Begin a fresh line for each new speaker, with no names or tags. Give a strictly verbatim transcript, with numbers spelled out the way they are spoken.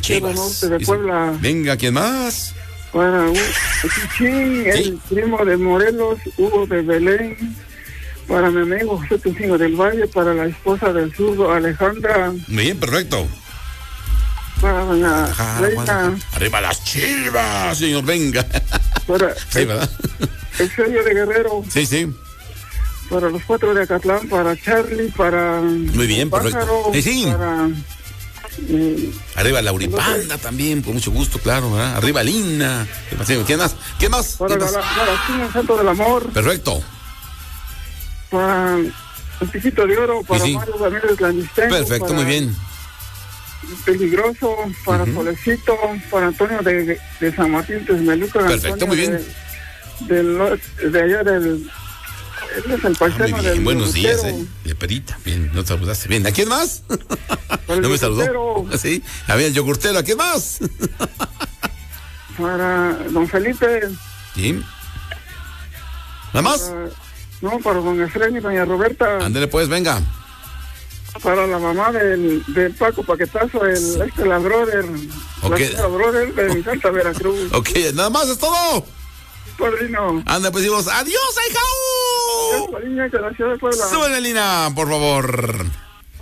Sierra Norte de Puebla.
Venga, ¿quién más?
Para Chichín, sí. El primo de Morelos, Hugo de Belén. Para mi amigo José Tucingo del Valle. Para la esposa del zurdo, Alejandra.
Muy bien, perfecto.
Para doña Reina.
Arriba las Chivas, señor, venga.
Para
sí, ¿verdad?
El sello de Guerrero.
Sí, sí.
Para los cuatro de Acatlán, para Charlie, para...
Muy bien,
Pájaro,
perfecto. Sí, sí.
Para... Eh,
Arriba Lauripanda también, con mucho gusto, claro, ¿verdad? Arriba Lina. ¿Quién más? ¿Quién más?
Para
¿Quién más?
la, para el Santo del Amor.
Perfecto.
Para el Piquito de Oro, para sí, sí. Mario Ramírez Landistengo.
Perfecto, muy bien.
Peligroso, para uh-huh. Solecito, para Antonio de, de San Martín Texmeluca.
Perfecto,
Antonio
muy bien.
De, de, de allá del... Él es el paisano ah, del
buenos días,
Lutero.
eh. De Perita, bien, no te saludaste. Bien, ¿a quién más? No me saludó. Sí, a ver, el yogurtero, ¿a quién más?
Para don Felipe.
Sí. ¿Nada más?
Para, no, para don Efraín y doña Roberta.
Ándale pues, venga.
Para la mamá del, del Paco Paquetazo, el sí. este la brother.
Okay.
La brother de Encanta Veracruz.
Ok, nada más es todo.
Padrino.
Anda, pues decimos, adiós, ahijao.
Adiós, Lina, que la ciudad de Puebla.
Súbele, Lina, por favor.